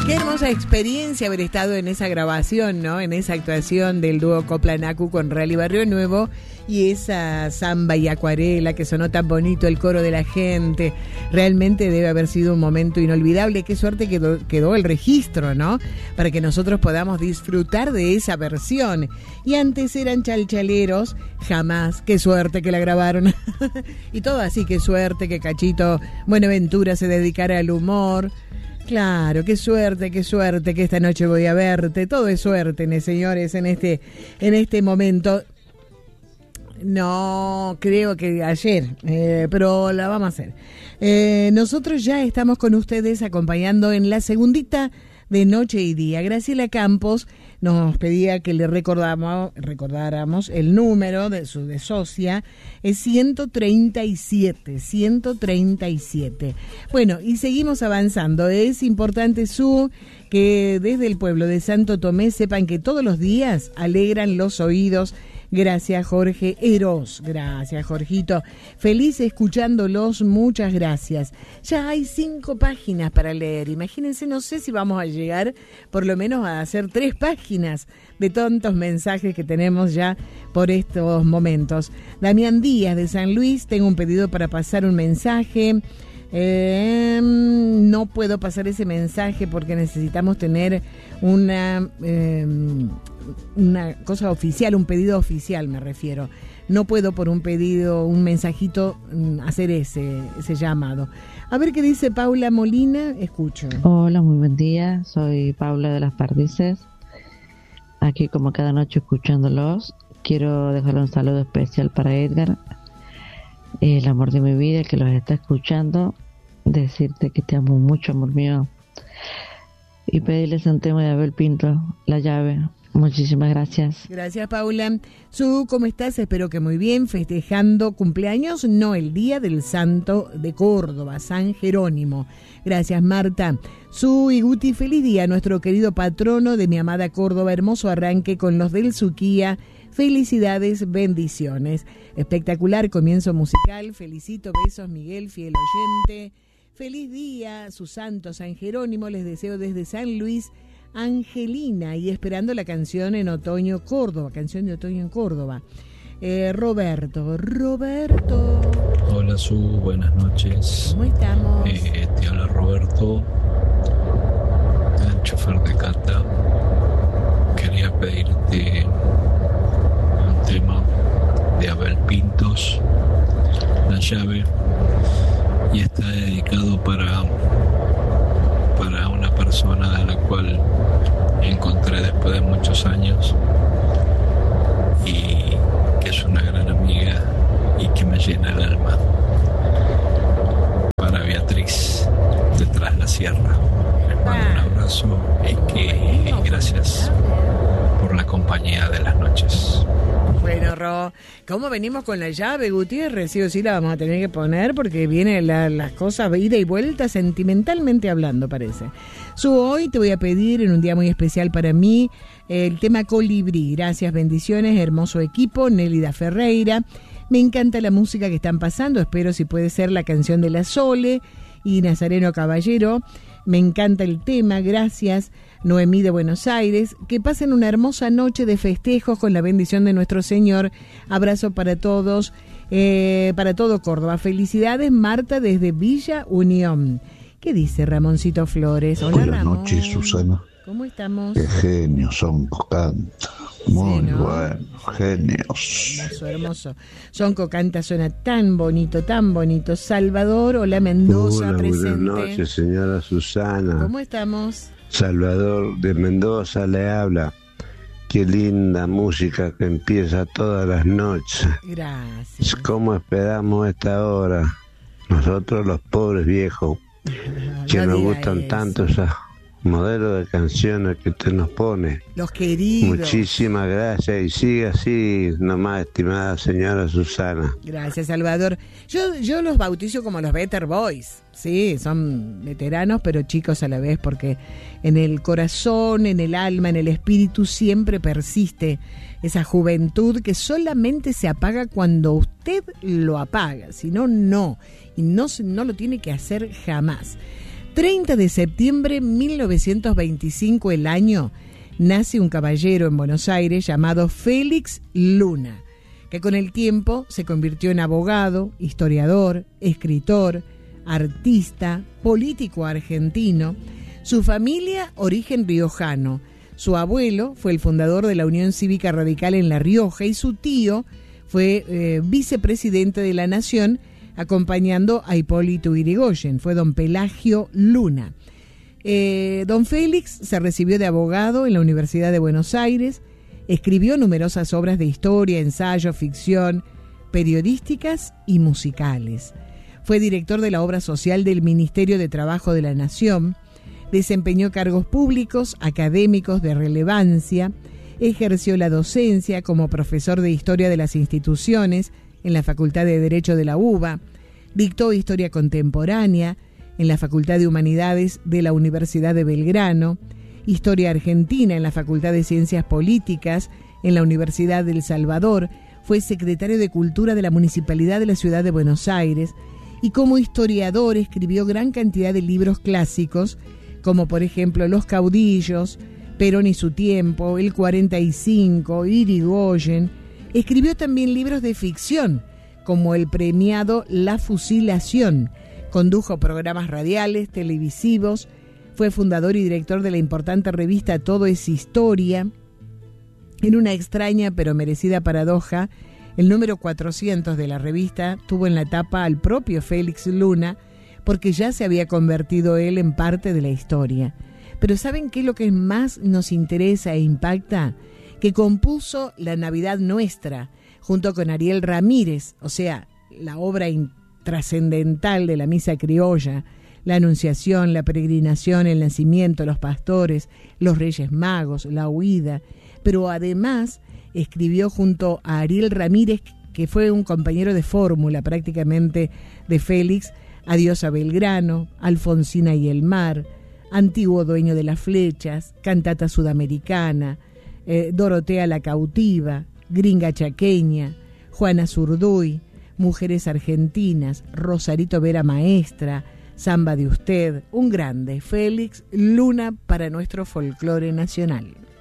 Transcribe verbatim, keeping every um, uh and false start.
Qué hermosa experiencia haber estado en esa grabación, ¿no? En esa actuación del dúo Copla Nacu con Rally Barrio Nuevo y esa samba y acuarela que sonó tan bonito, el coro de la gente. Realmente debe haber sido un momento inolvidable. Qué suerte quedó, quedó el registro, ¿no? Para que nosotros podamos disfrutar de esa versión. Y antes eran chalchaleros, jamás. Qué suerte que la grabaron. Y todo así, qué suerte que Cachito Buenaventura se dedicara al humor. Claro, qué suerte, qué suerte que esta noche voy a verte. Todo es suerte, ¿no, señores, en este, en este momento. No, creo que ayer, eh, pero la vamos a hacer. Eh, nosotros ya estamos con ustedes acompañando en la segundita de Noche y Día. Graciela Campos nos pedía que le recordamos, recordáramos el número de su de socia, es ciento treinta y siete, ciento treinta y siete. Bueno, y seguimos avanzando. Es importante, Su, que desde el pueblo de Santo Tomé sepan que todos los días alegran los oídos. Gracias, Jorge Eros. Gracias, Jorgito. Feliz escuchándolos. Muchas gracias. Ya hay cinco páginas para leer. Imagínense, no sé si vamos a llegar por lo menos a hacer tres páginas de tantos mensajes que tenemos ya por estos momentos. Damián Díaz de San Luis. Tengo un pedido para pasar un mensaje. Eh, no puedo pasar ese mensaje porque necesitamos tener una eh, una cosa oficial, un pedido oficial me refiero. No puedo por un pedido, un mensajito, hacer ese, ese llamado. A ver qué dice Paula Molina, escucho. Hola, muy buen día, soy Paula de Las Perdices, aquí como cada noche escuchándolos. Quiero dejarle un saludo especial para Edgar, el amor de mi vida, que los está escuchando. Decirte que te amo mucho, amor mío, y pedirles un tema de Abel Pinto, La Llave. Muchísimas gracias. Gracias, Paula. Su, ¿cómo estás? Espero que muy bien, festejando cumpleaños, no, el día del Santo de Córdoba, San Jerónimo. Gracias, Marta. Su y Guti, feliz día, nuestro querido patrono de mi amada Córdoba, hermoso arranque con los del Suquía. Felicidades, bendiciones. Espectacular comienzo musical. Felicito, besos, Miguel, fiel oyente. Feliz día, su santo San Jerónimo. Les deseo desde San Luis, Angelina, y esperando la canción en otoño Córdoba, canción de otoño en Córdoba. Eh, Roberto, Roberto. Hola, Su, buenas noches. ¿Cómo estamos? Eh, te habla Roberto, el chofer de Cata. Quería pedirte un tema de Abel Pintos, La Llave, y está dedicado para, para una persona de la cual encontré después de muchos años y que es una gran amiga y que me llena el alma. Para Beatriz, de Tras la Sierra. Les mando un abrazo y que gracias por la compañía de las noches. Bueno, Ro, ¿cómo venimos con La Llave, Gutiérrez? Sí o sí la vamos a tener que poner porque vienen la, las cosas ida y vuelta sentimentalmente hablando, parece. Su, hoy te voy a pedir en un día muy especial para mí el tema Colibrí. Gracias, bendiciones, hermoso equipo, Nélida Ferreira. Me encanta la música que están pasando, espero si puede ser la canción de La Sole y Nazareno Caballero. Me encanta el tema, gracias. Noemí de Buenos Aires, que pasen una hermosa noche de festejos con la bendición de nuestro Señor. Abrazo para todos, eh, para todo Córdoba. Felicidades, Marta desde Villa Unión. ¿Qué dice Ramoncito Flores? Hola, Buenas Ramón. noches, Susana. ¿Cómo estamos? Qué genios son, canta. Muy Sí, ¿no? bueno, genios. Hermoso, hermoso. Sonco canta, suena tan bonito, tan bonito. Salvador, hola, Mendoza, Hola, presente. buenas noches, señora Susana. ¿Cómo estamos? Salvador de Mendoza le habla. Qué linda música que empieza todas las noches. Gracias. ¿Cómo esperamos esta hora? Nosotros los pobres viejos, que no nos diga gustan eso. tanto esos modelos de canciones que usted nos pone. Los queridos. Muchísimas gracias y siga así nomás, estimada señora Susana. Gracias, Salvador. Yo, yo los bautizo como los Better Boys. Sí, son veteranos, pero chicos a la vez, porque en el corazón, en el alma, en el espíritu siempre persiste esa juventud que solamente se apaga cuando usted lo apaga, si no, no. Y no, no lo tiene que hacer jamás. treinta de septiembre de mil novecientos veinticinco, el año, nace un caballero en Buenos Aires llamado Félix Luna, que con el tiempo se convirtió en abogado, historiador, escritor, artista, político argentino. Su familia, origen riojano. Su abuelo fue el fundador de la Unión Cívica Radical en La Rioja y su tío fue eh, vicepresidente de la Nación, acompañando a Hipólito Yrigoyen. Fue don Pelagio Luna. Eh, don Félix se recibió de abogado en la Universidad de Buenos Aires, escribió numerosas obras de historia, ensayo, ficción, periodísticas y musicales. Fue director de la obra social del Ministerio de Trabajo de la Nación, desempeñó cargos públicos, académicos de relevancia, ejerció la docencia como profesor de Historia de las Instituciones en la Facultad de Derecho de la UBA, dictó Historia Contemporánea en la Facultad de Humanidades de la Universidad de Belgrano, Historia Argentina en la Facultad de Ciencias Políticas en la Universidad del Salvador, fue secretario de Cultura de la Municipalidad de la Ciudad de Buenos Aires y como historiador escribió gran cantidad de libros clásicos, como por ejemplo Los Caudillos, Perón y su tiempo, El cuarenta y cinco, Yrigoyen. Escribió también libros de ficción, como el premiado La Fusilación. Condujo programas radiales, televisivos, fue fundador y director de la importante revista Todo es Historia. En una extraña pero merecida paradoja, el número cuatrocientos de la revista tuvo en la tapa al propio Félix Luna, porque ya se había convertido él en parte de la historia. Pero ¿saben qué es lo que más nos interesa e impacta? Que compuso La Navidad Nuestra, junto con Ariel Ramírez, o sea, la obra trascendental de la Misa Criolla, la Anunciación, la Peregrinación, el Nacimiento, los Pastores, los Reyes Magos, la Huida. Pero además escribió junto a Ariel Ramírez, que fue un compañero de fórmula prácticamente de Félix, Adiós a Belgrano, Alfonsina y el mar, Antiguo dueño de las flechas, Cantata Sudamericana, eh, Dorotea la cautiva, Gringa chaqueña, Juana Zurduy, Mujeres argentinas, Rosarito Vera maestra, Samba de usted, un grande, Félix Luna para nuestro folclore nacional.